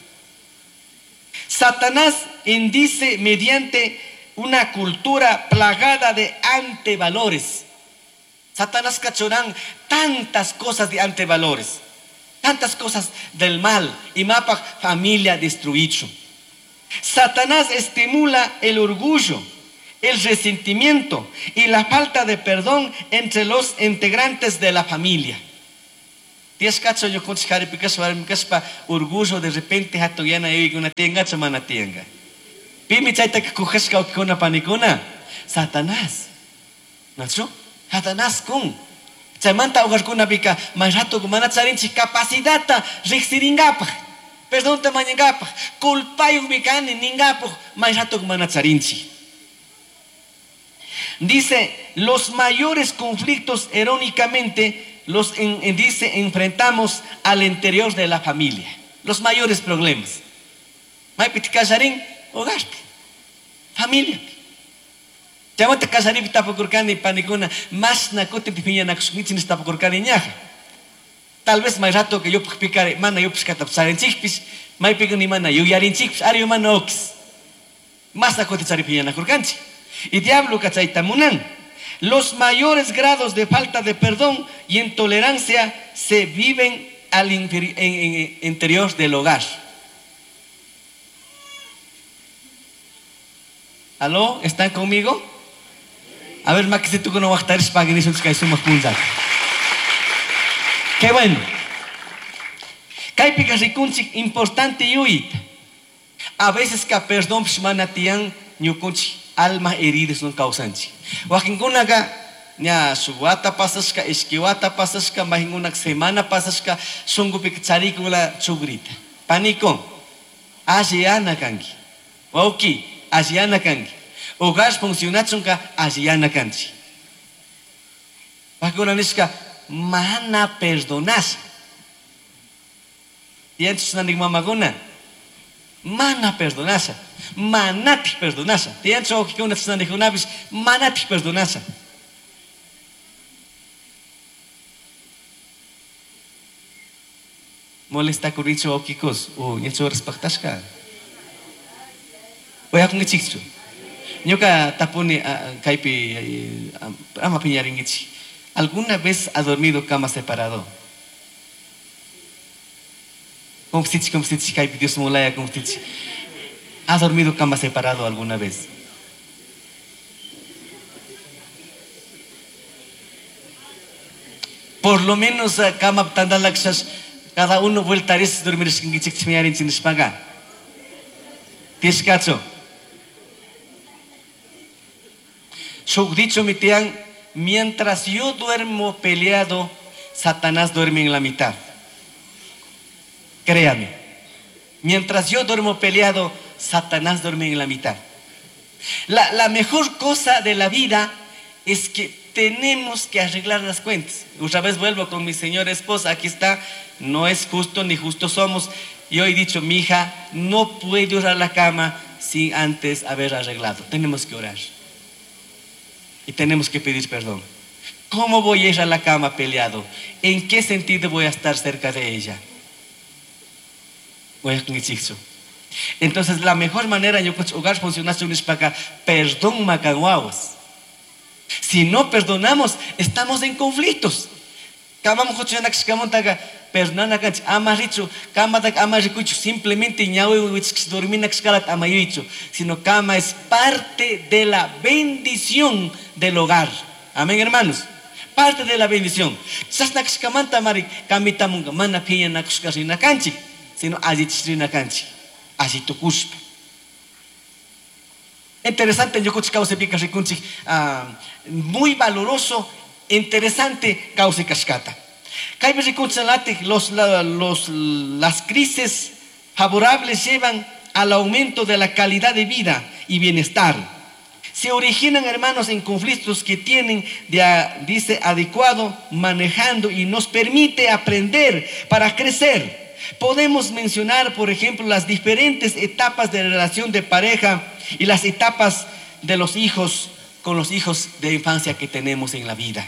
Satanás indice mediante una cultura plagada de antevalores. Satanás cachorán tantas cosas de antevalores. Tantas cosas del mal y mapa familia destruido. Satanás estimula el orgullo, el resentimiento y la falta de perdón entre los integrantes de la familia. Tienes cacho yo con chicari picas para mi caspa orgullo de repente hato yana y una tenga chamana tenga. Pimi chaita que coges ka una panicona. Satanás. ¿Nacho? Satanás con. Chamanta hogar con una pica más rato kumana charinchi capacidad ta rexiringapa. Perdón te mañangapa. Culpayo mikani ningapa más rato kumana charinchi. Dice, los mayores conflictos irónicamente los en, en, dice enfrentamos al interior de la familia. Los mayores problemas. Maipit casarín, hogar, familia. Llamate casarín tapakurkani panicuna más na cote piña na kusmitin tapakurkani ñaja. Tal vez más rato que yo picare mana yo piscata en chispis, mai pico ni mana yo yarin chispis, ario mana ox. Más na cote piña na kurkanchi. Y diablo cachaitamunan. Los mayores grados de falta de perdón y intolerancia se viven al interi- en, en, en interior del hogar. ¿Aló? ¿Están conmigo? A ver, más que si tú no vas a estar espagando que somos punzas. Qué bueno. Caipica ricunchi importante y a veces que perdón manatian ñukunchi alma heridas no causanchi. Wakingunaga nya suwata pasaska esquiwata pasaska mahingunak semana pasaska sungupik charikula chugrita. Paniko asiana kangi. Wauki asiana kangi. Hogar funcionachunka asiana kangi. Wakingunaniska mana perdonas. Tientos nandik mamaguna. Mana perdonasa, manati perdonasa. Tienso que una tsana de junabis, manati perdonasa. Molesta kuricho okikos, o nieco respectasca. Voy a con chicho. Nyoka tapone kaipi ama piñaringichi. ¿Alguna vez ha dormido cama separado? Como si, como si, Dios molaya, como si. ¿Has dormido cama separado alguna vez? Por lo menos cama tandalaxas, cada uno vuelta a dormir sin chichmear sin espaga. ¿Tienes cacho? So dicho mi tían, mientras yo duermo peleado, Satanás duerme en la mitad. Créame, mientras yo duermo peleado, Satanás duerme en la mitad. La, la mejor cosa de la vida es que tenemos que arreglar las cuentas. Otra vez vuelvo con mi señora esposa, aquí está, no es justo ni justo somos. Yo he dicho, mi hija no puede ir a la cama sin antes haber arreglado. Tenemos que orar y tenemos que pedir perdón. ¿Cómo voy a ir a la cama peleado? ¿En qué sentido voy a estar cerca de ella? Voy a con el chico. Entonces la mejor manera yo puedo hogar funcionar es para perdón macaguaos. Si no perdonamos, estamos en conflictos. Acabamos con una que perdona que amaricho, cama de amaricucho, simplemente ñaue dormina que amayucho, sino cama es parte de la bendición del hogar. Amén, hermanos. Parte de la bendición. Sas naxkamanta mari kamita munga mana piña naxkasina canchi. Sino allí chistrina canchi, allí tu cuspa. Interesante, yo creo que causa pica ricunchi, muy valoroso, interesante causa cascata. Caibe ricunchi los los las crisis favorables llevan al aumento de la calidad de vida y bienestar. Se originan, hermanos, en conflictos que tienen, de, dice, adecuado manejando y nos permite aprender para crecer. Podemos mencionar, por ejemplo, las diferentes etapas de relación de pareja y las etapas de los hijos con los hijos de infancia que tenemos en la vida.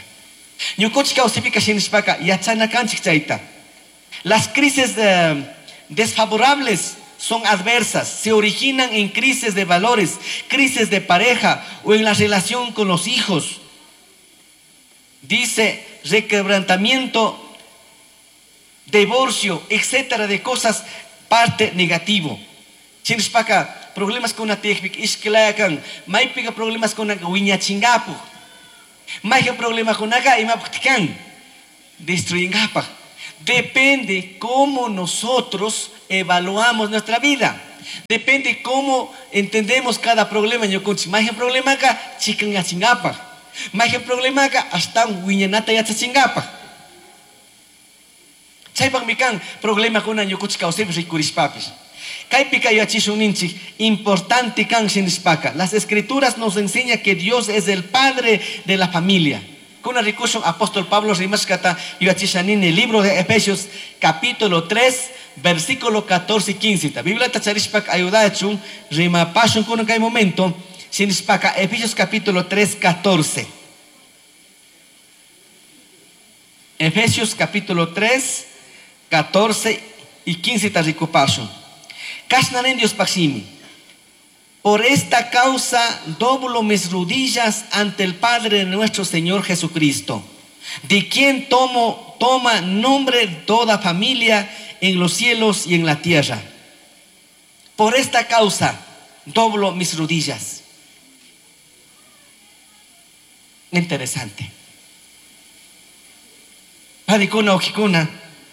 Las crisis eh, desfavorables son adversas, se originan en crisis de valores, crisis de pareja o en la relación con los hijos. Dice, requebrantamiento divorcio, etcétera, de cosas, parte negativo. Chinspaka, problemas con una técnica, isklayakan, maipiga problemas con una wiña chingapu, maiga problema con una y maputikan, destruyengapa. Depende cómo nosotros evaluamos nuestra vida. Depende cómo entendemos cada problema. Yo con maiga problema acá, chican ya chingapa. Maiga problema acá, hasta un wiñanata ya chingapa. Chaypang mikan problema con año kuchka usted rikuris papis. Kaipika yachisuninchi importante kan sinspaka. Las escrituras nos enseñan que Dios es el padre de la familia. Con el recurso apóstol Pablo rimaskata yachishanin el libro de Efesios capítulo tres versículo catorce y quince. La Biblia tacharishpak ayudachun rimapashun con kai momento sinspaka Efesios capítulo tres catorce. Efesios capítulo tres catorce y quince tarikopaso. Kasnanen Dios paximi. Por esta causa doblo mis rodillas ante el Padre de nuestro Señor Jesucristo, de quien tomo, toma nombre toda familia en los cielos y en la tierra. Por esta causa doblo mis rodillas. Interesante. Padikuna ojikuna.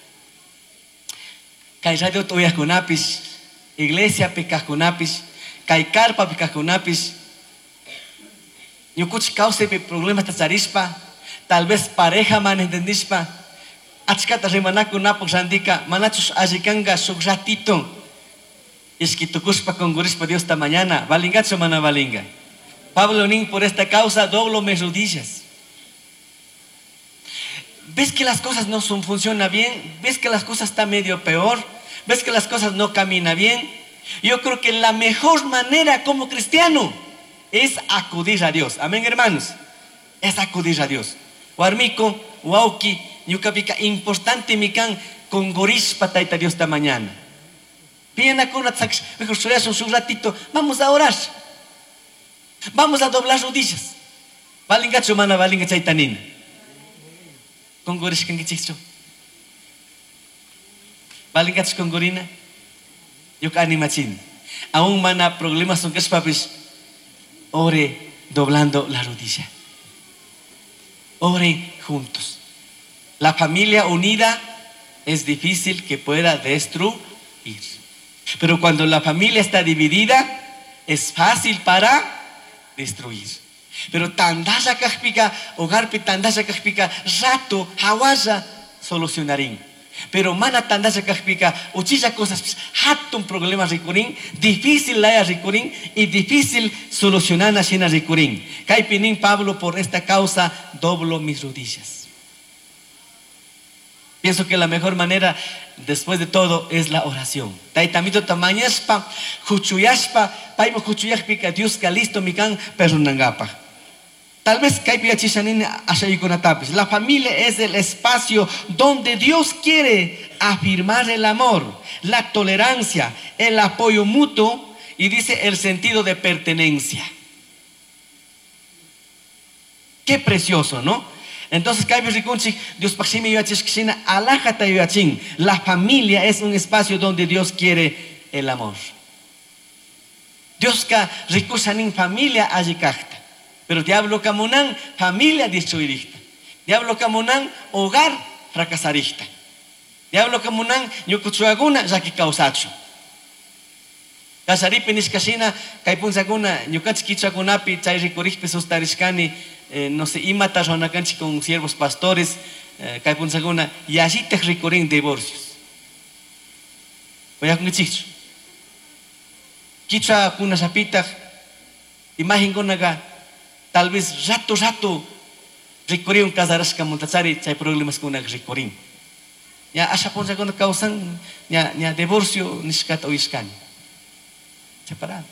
Kay radio toyas kunapis, iglesia picas kunapis, kay carpa picas kunapis. Yukuch cause problemas tazarispa, tal vez pareja man entendispa. Achkata remanaku napo randika, manachus ajikanga su ratito. Es que tukuspa con gurispa Dios esta mañana, valingacho mana valinga. Pablo nin por esta causa doblo mis rodillas. ¿Ves que las cosas no son, funcionan bien? ¿Ves que las cosas están medio peor? ¿Ves que las cosas no caminan bien? Yo creo que la mejor manera como cristiano es acudir a Dios. Amén, hermanos. Es acudir a Dios. Warmiko, wauki, yukapika, importante mikan con gorispa taita Dios esta mañana. Viene con una tax, mejor un ratito. Vamos a orar. Vamos a doblar rodillas. Valingacho mana valinga chaitanina. Con goris kan gichicho. Balingats con gorina. Yuk animachin. Aún mana problemas son que es papis. Ore doblando la rodilla. Ore juntos. La familia unida es difícil que pueda destruir. Pero cuando la familia está dividida, es fácil para destruir. Pero tandasa kahpika, hogar pi tandasa kahpika, rato, hawasa, solucionarín. Pero mana tandasa kahpika, uchilla cosas, hatun problemas ricurín, difícil la ricurín y difícil solucionar a shena ricurín. Kaipinin Pablo, por esta causa, doblo mis rodillas. Pienso que la mejor manera, después de todo, es la oración. Taitamito tamañaspa, juchuyaspa, paimo juchuyaspa, Dios que listo mikan, perunangapa. Tal vez la familia es el espacio donde Dios quiere afirmar el amor, la tolerancia, el apoyo mutuo y dice el sentido de pertenencia. Qué precioso, ¿no? Entonces, Dios la familia es un espacio donde Dios quiere el amor. Dios ka rikusanin familia ajikakta. Pero diablo camunan, familia destruirista. Diablo camunan, hogar fracasarista. Diablo camunan, ñukuchuaguna, ya que causacho. Casaripi niskashina, kaipunzaguna, ñukachkichakunapi, chay rikurikpi sustarishkani, eh, no sé, imata ronakanchi con siervos pastores, eh, kaipunzaguna, y allí te rikurin divorcios. Voy chicho. Kicha kuna sapita, imagen kunaga, tal vez rato rato recorrí un casarasca montachari, hay problemas con el recorrí. Ya asa ponza con causan ya ya divorcio niskat o iskan. Separado.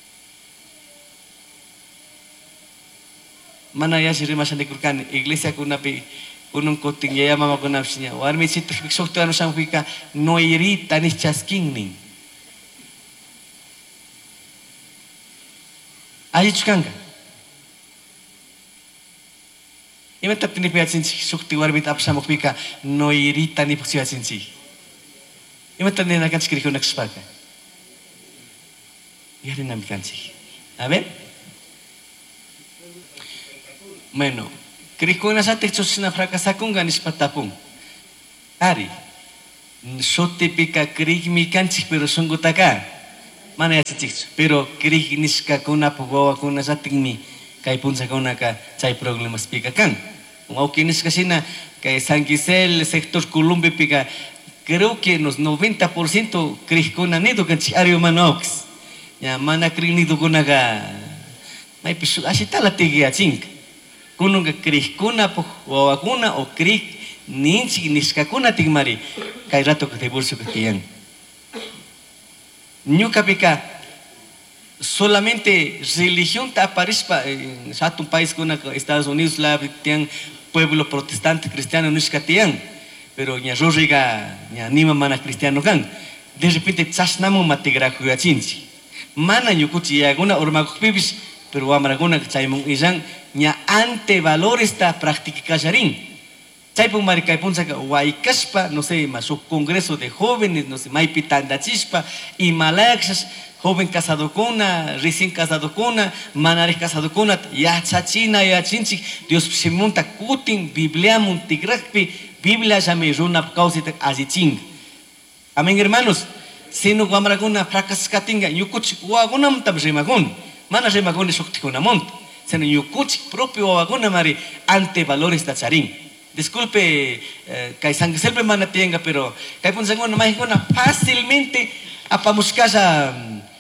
Mana ya si rimas de kurkan iglesia kuna pi kunung koting ya mama kuna psinya. Warmi situ sokto anu samfika no iri tanis chasking ning. Ayi chukanga. Imata tinipiyachinchik shukti warmita apshamukpika noirita nipuksiyachinchik. Imata ninakanchik krikunakashpaka. Yarinami kanchik. A ver. Bueno, krikunashatik chusina fracasakunga nishpatapun. Ari. Shotipika krikmi kanchik pero shungutaka. Mana yachinchik. Pero krik nishkakuna pugawakuna shatikmi kay punsakunaka chay problemas pika kan. Aunque nishkashina kay San Giselle sector Columbi pika creo que nos noventa por ciento krikuna nido kanchik ario manox. Ya mana krik nido kunaga may pisu ashitala tigi achink. Kununga krikuna po wawakuna o krik ninchik nishkakuna tigmari kay rato que te bolso que tiyan. Ñuka pika solamente religión te aparece en un país como Estados Unidos, la tienen pueblo protestante cristiano nishkatiyan, pero ña roriga ña nima mana cristiano kan. De repente chasnamo matigraku yachinchi. Mana ñukuchi yaguna ormagukpibis, pero amaraguna chaymon izan ña ante valores ta práctica kacharin. Chaypun maricay punsaka waikaspa, no sé, más un congreso de jóvenes, no sé, maipitanda chispa, y malaxas, joven casado cona, recién casado cona, manare casado cona, ya chachina, ya chinchi, Dios se monta kutin, Biblia muntigrakpi, Biblia ya me runa causita aziching. Amén, hermanos. Si no guamaraguna fracas katinga, yukuch waguna monta remagun, mana remagun es octicuna mont, sino yukuch propio waguna mari ante valores tacharín. Disculpe, eh, que San Giselle mana tenga, pero que punzangona mágicona fácilmente apamos casa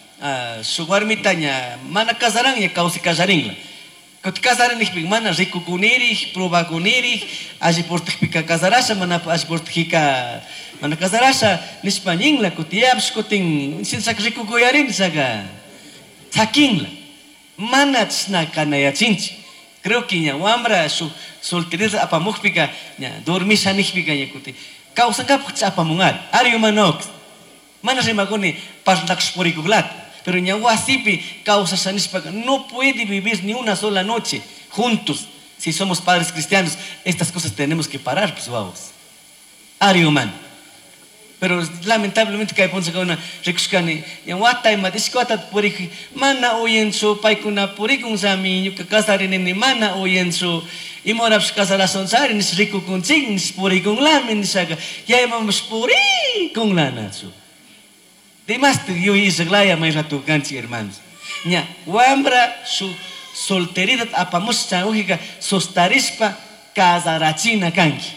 su guarmitaña mana casarán y causa casarín. Que casaran ich mana rico kuniri, proba kuniri, allí por tijika casarasa, mana allí por tijika mana casarasa, nispañingla, kutiabs kuting sin sak rico goyarin saga, sakingla, mana tsna kanaya chinchi. Creo que ya wambra su solteridad apamukpika ya dormisa nihpika ya kuti causa kap apamungar ario manox mana se magone paslax por igublat pero ya wasipi causa sanispa no puede vivir ni una sola noche juntos si somos padres cristianos estas cosas tenemos que parar pues vamos ario man pero lamentablemente que hay ponsa una recuskani ya watay madiskwata puriki mana oyenso paikuna purikung sami yuka kasarin ni mana oyenso imorap kasarason sarin is riku kuncing is purikung lamin saga ya imamos purikung lana su demás te yo isaglaya may ratu kanchi hermanos nya wambra su solteridad apamos changuhika sostarispa kasarachina kanki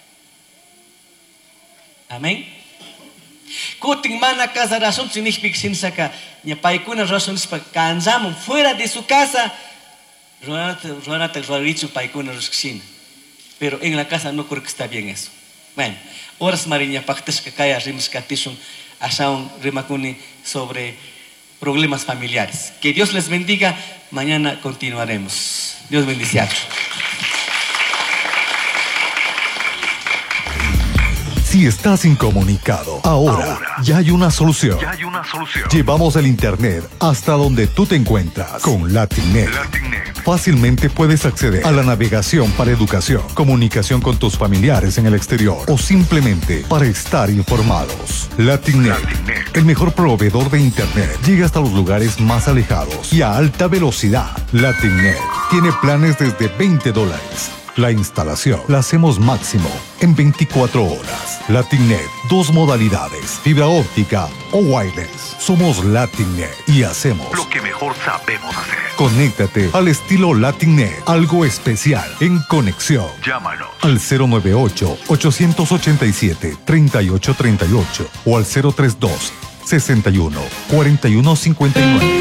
amén. Kuting mana casa razón significa sin saca ni paikuna razones para cansamos fuera de su casa Ronata Rorichu paikuna rusksina pero en la casa no creo que está bien eso. Bueno, horas mariña pactas que cae rimas catishun asaun rimakuni sobre problemas familiares. Que Dios les bendiga. Mañana continuaremos. Dios bendice. Si estás incomunicado, ahora, ahora ya hay una solución. Ya hay una solución. Llevamos el internet hasta donde tú te encuentras con Latinnet. Latinnet. Fácilmente puedes acceder a la navegación para educación, comunicación con tus familiares en el exterior o simplemente para estar informados. Latinnet, Latinnet. El mejor proveedor de internet. Llega hasta los lugares más alejados y a alta velocidad. Latinnet tiene planes desde veinte dólares. La instalación la hacemos máximo en veinticuatro horas. Latinnet, dos modalidades, fibra óptica o wireless. Somos Latinnet y hacemos lo que mejor sabemos hacer. Conéctate al estilo Latinnet, algo especial en conexión. Llámanos al cero nueve ocho, ocho ocho siete, tres ocho tres ocho o al cero tres dos, sesenta y uno, cuarenta y uno cincuenta y nueve.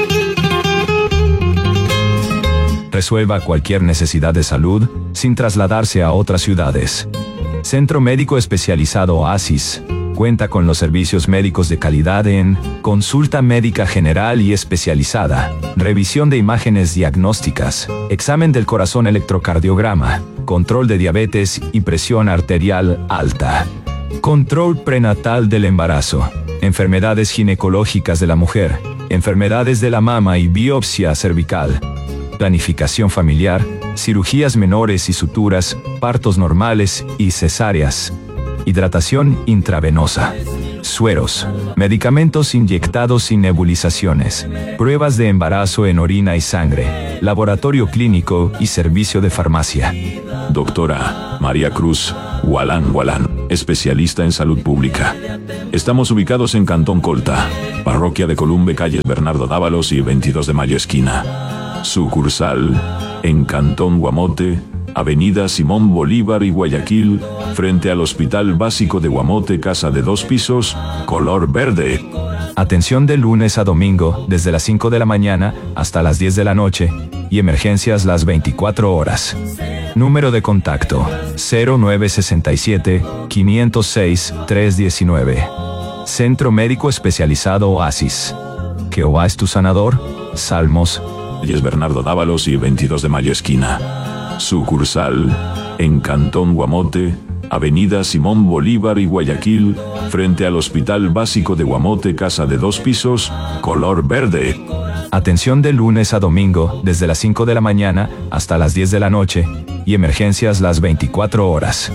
Resuelva cualquier necesidad de salud sin trasladarse a otras ciudades. Centro Médico Especializado Oasis cuenta con los servicios médicos de calidad en consulta médica general y especializada, revisión de imágenes diagnósticas, examen del corazón electrocardiograma, control de diabetes y presión arterial alta, control prenatal del embarazo, enfermedades ginecológicas de la mujer, enfermedades de la mama y biopsia cervical, planificación familiar, cirugías menores y suturas, partos normales y cesáreas, hidratación intravenosa, sueros, medicamentos inyectados y nebulizaciones, pruebas de embarazo en orina y sangre, laboratorio clínico y servicio de farmacia. Doctora María Cruz Gualán Gualán, especialista en salud pública. Estamos ubicados en Cantón Colta, Parroquia de Columbe, calles Bernardo Dávalos y veintidós de mayo esquina. Sucursal en Cantón Guamote, Avenida Simón Bolívar y Guayaquil, frente al Hospital Básico de Guamote, casa de dos pisos, color verde. Atención de lunes a domingo, desde las cinco de la mañana hasta las diez de la noche, y emergencias las veinticuatro horas. Número de contacto: cero nueve seis siete, cinco cero seis, tres uno nueve. Centro Médico Especializado Oasis. Jehová es tu sanador. Salmos. Calles Bernardo Dávalos y veintidós de mayo esquina. Sucursal en Cantón Guamote, Avenida Simón Bolívar y Guayaquil, frente al Hospital Básico de Guamote, casa de dos pisos, color verde. Atención de lunes a domingo, desde las cinco de la mañana hasta las diez de la noche, y emergencias las veinticuatro horas.